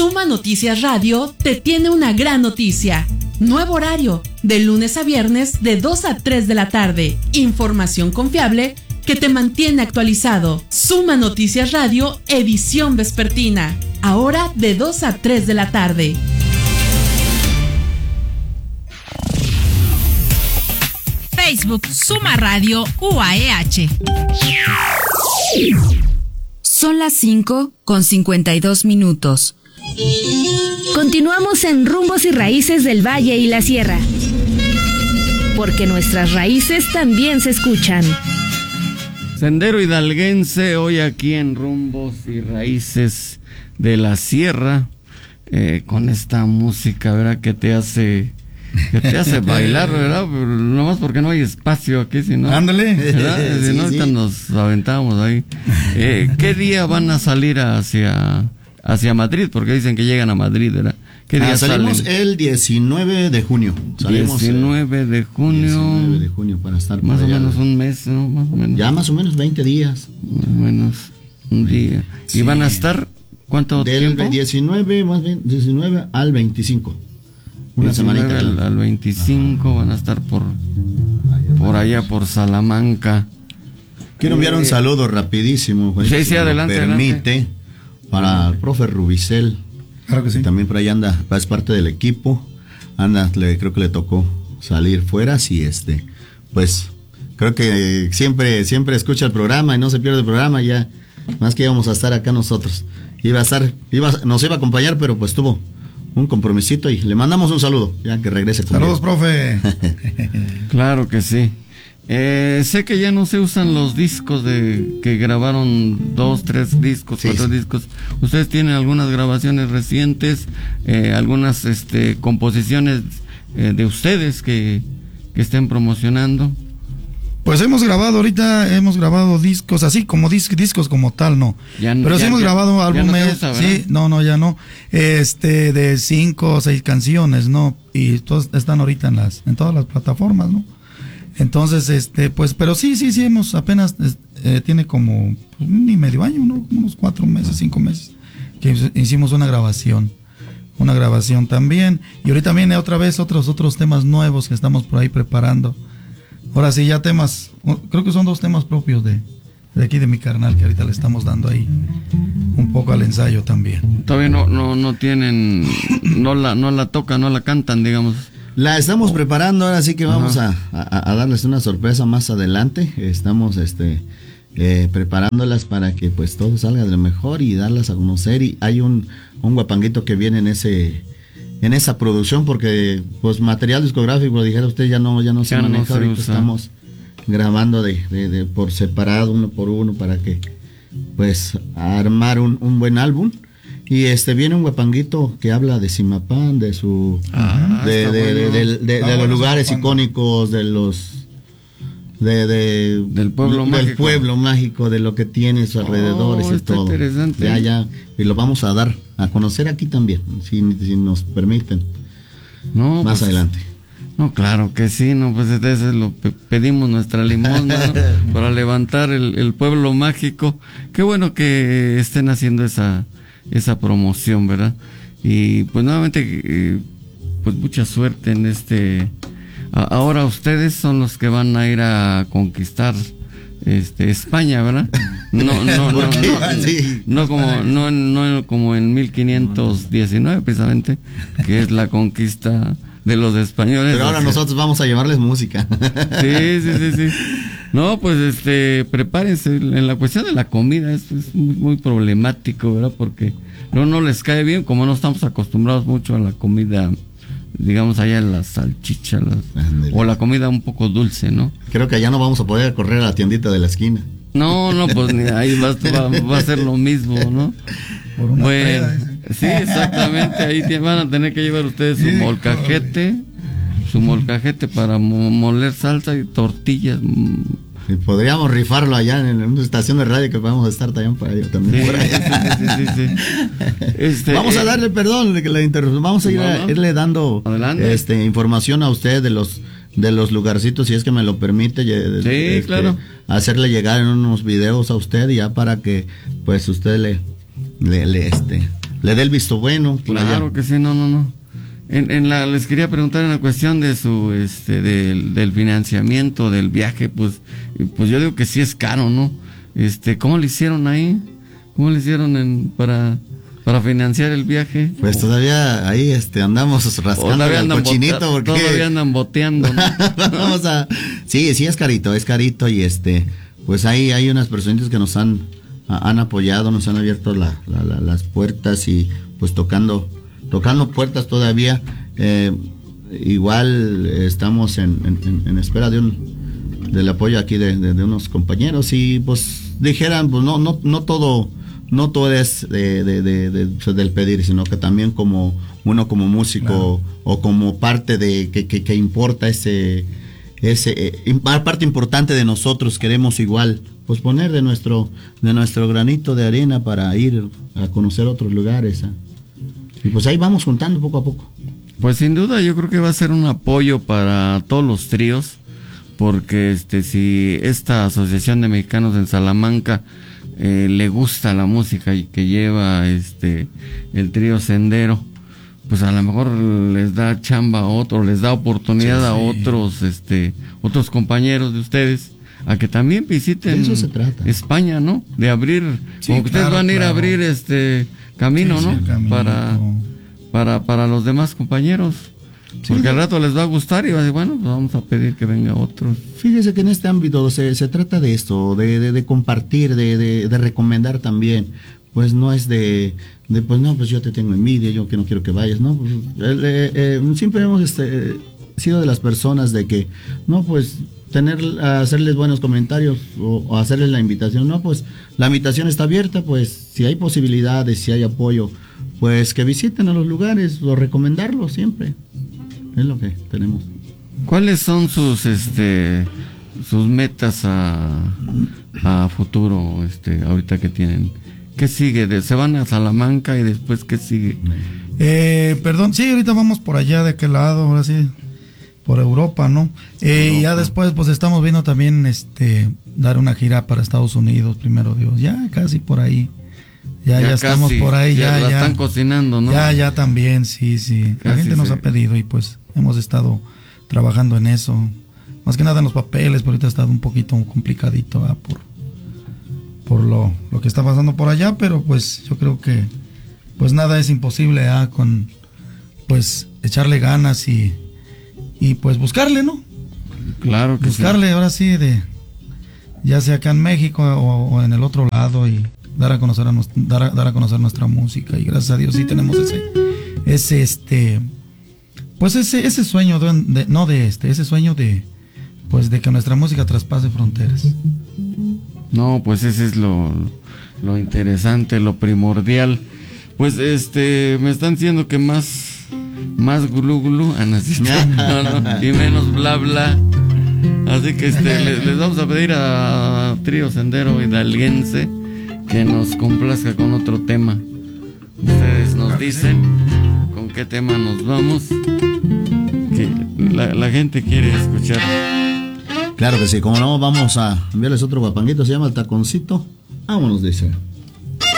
Suma Noticias Radio te tiene una gran noticia. Nuevo horario, de lunes a viernes de 2 a 3 de la tarde. Información confiable que te mantiene actualizado. Suma Noticias Radio, edición vespertina. Ahora de 2 a 3 de la tarde. Facebook Suma Radio UAEH. Son las 5:52. Continuamos en Rumbos y Raíces del Valle y la Sierra, porque nuestras raíces también se escuchan. Sendero hidalguense, hoy aquí en Rumbos y Raíces de la Sierra, con esta música, ¿verdad? Que te hace bailar, ¿verdad? Pero nomás porque no hay espacio aquí, si no. Ándale. ¿Verdad? Si no, ahorita nos aventábamos ahí. ¿Qué día van a salir hacia Madrid? Porque dicen que llegan a Madrid, ¿verdad? ¿Qué día salimos salen? el 19 de junio. Salimos 19 de junio. 19 de junio para estar más o allá. menos un mes, ¿no? Más o menos. Ya más o menos 20 días. Más o menos un día. Sí. ¿Y van a estar cuánto tiempo? Del 19, más bien, 19 al 25. Una 19 semanita. al 25 van a estar por allá, por Salamanca. Quiero enviar un saludo rapidísmo, Juanito, Sí, si me lo adelante, permite, para el profe Rubicel. Claro que sí. También por ahí anda, es parte del equipo. Creo que le tocó salir fuera, sí, pues creo que siempre escucha el programa y no se pierde el programa, ya más que íbamos a estar acá nosotros. Nos iba a acompañar, pero pues tuvo un compromisito y le mandamos un saludo, ya que regrese conmigo. Saludos, profe. Claro que sí. Sé que ya no se usan los discos que grabaron 2, 3 discos, 4 discos. ¿Ustedes tienen algunas grabaciones recientes, algunas composiciones de ustedes que estén promocionando? Pues hemos grabado discos así como discos como tal, no. Pero sí hemos grabado álbumes, no sí, ya no. De 5 o 6 canciones, ¿no? Y todas están ahorita en todas las plataformas, ¿no? Entonces, pues, pero sí hemos apenas, tiene como ni medio año, ¿no? Unos 4 meses, 5 meses, que hicimos una grabación también. Y ahorita viene otra vez otros temas nuevos que estamos por ahí preparando. Ahora sí, ya temas, creo que son 2 temas propios de aquí de mi carnal, que ahorita le estamos dando ahí un poco al ensayo también. Todavía no tienen, no la tocan, no la cantan, digamos. La estamos preparando, ahora sí que vamos a darles una sorpresa más adelante. Estamos preparándolas para que pues todo salga de lo mejor y darlas a conocer. Y hay un guapanguito que viene en esa producción, porque pues material discográfico, dijera usted, ya no se maneja. Ahorita estamos grabando de por separado, uno por uno, para que pues armar un buen álbum. Y viene un guapanguito que habla de Zimapán, de su de los lugares icónicos, de los del pueblo mágico, de lo que tiene a sus alrededores y todo. Interesante. Ya, y lo vamos a dar a conocer aquí también, si nos permiten. No, más pues, adelante. No, claro que sí, no, pues eso es lo pedimos nuestra limosna, ¿no? Para levantar el pueblo mágico. Qué bueno que estén haciendo esa promoción, ¿verdad? Y pues nuevamente, pues mucha suerte en ahora ustedes son los que van a ir a conquistar España, ¿verdad? No como en 1519 precisamente, que es la conquista de los españoles. Pero ahora nosotros vamos a llevarles música. Sí. No, pues prepárense. En la cuestión de la comida es muy, muy problemático, ¿verdad? Porque no les cae bien, como no estamos acostumbrados mucho a la comida, digamos, allá en las salchichas o la comida un poco dulce, ¿no? Creo que allá no vamos a poder correr a la tiendita de la esquina. No, pues ahí va a ser lo mismo, ¿no? Bueno, sí, exactamente. Ahí van a tener que llevar ustedes su molcajete para moler salsa y tortillas. Y podríamos rifarlo allá en una estación de radio que vamos a estar también por allá. Sí. Vamos a darle, perdón que la interrumpa, vamos a irle dando información a usted de los lugarcitos, si es que me lo permite. Claro. Hacerle llegar en unos videos a usted, ya para que pues usted le le dé el visto bueno. Claro que sí, no. Les quería preguntar en la cuestión de su del financiamiento del viaje, pues yo digo que sí es caro, ¿no? ¿Cómo le hicieron ahí? ¿Cómo le hicieron para financiar el viaje? Pues todavía ahí andamos rascando el cochinito porque todavía andan boteando, ¿no? Sí, es carito y pues hay unas personitas que nos han apoyado, nos han abierto las puertas y pues tocando puertas todavía. Igual estamos en espera del apoyo aquí de unos compañeros y pues dijeran, pues no todo es del pedir, sino que también como uno como músico, claro, o como parte de que importa parte importante de nosotros, queremos igual pues poner de nuestro granito de arena para ir a conocer otros lugares, y pues ahí vamos juntando poco a poco. Pues sin duda yo creo que va a ser un apoyo para todos los tríos, porque si esta Asociación de Mexicanos en Salamanca le gusta la música que lleva el trío Sendero, pues a lo mejor les da chamba a otros, les da oportunidad a otros compañeros de ustedes a que también visiten de eso se trata. España, ¿no? De abrir, como que ustedes van a ir a abrir camino, ¿no? Camino. Para los demás compañeros. Porque al rato les va a gustar y va a decir, bueno, pues vamos a pedir que venga otros. Fíjese que en este ámbito se trata de esto, de compartir, de recomendar también. Pues no es pues no, pues yo te tengo envidia, yo que no quiero que vayas, ¿no? Pues, siempre hemos sido de las personas de que, no, pues hacerles buenos comentarios o hacerles la invitación, no, pues la invitación está abierta, pues si hay posibilidades, si hay apoyo, pues que visiten a los lugares o recomendarlos siempre. Es lo que tenemos. ¿Cuáles son sus metas a futuro, ahorita que tienen? ¿Qué sigue? ¿Se van a Salamanca y después qué sigue? Perdón, sí, ahorita vamos por allá de aquel lado, ahora sí, por Europa, ¿no? Y ya después pues estamos viendo también dar una gira para Estados Unidos, primero Dios, ya casi por ahí. Ya estamos casi, por ahí, ya están cocinando, ¿no? Ya también, sí. La gente nos ha pedido y pues hemos estado trabajando en eso. Más que nada en los papeles, pero ahorita ha estado un poquito complicadito por lo que está pasando por allá, pero pues yo creo que pues nada es imposible con pues echarle ganas y pues buscarle, ¿no? Claro que buscarle, sí. Ahora sí, ya sea acá en México o en el otro lado, y dar a conocer nuestra música, y gracias a Dios sí tenemos ese sueño ese sueño de que nuestra música traspase fronteras. No, pues ese es lo interesante, lo primordial. Pues me están diciendo que más glu glu, y menos bla bla. Así que les vamos a pedir a Trío Sendero Hidalguense que nos complazca con otro tema. Ustedes nos dicen con qué tema nos vamos, que la gente quiere escuchar. Claro que sí, como no, vamos a enviarles otro guapanguito, se llama El Taconcito. Vámonos, dice.